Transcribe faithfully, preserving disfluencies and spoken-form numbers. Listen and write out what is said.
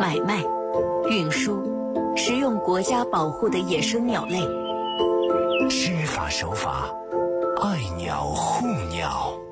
买卖、运输、食用国家保护的野生鸟类。 知法守法，爱鸟护鸟。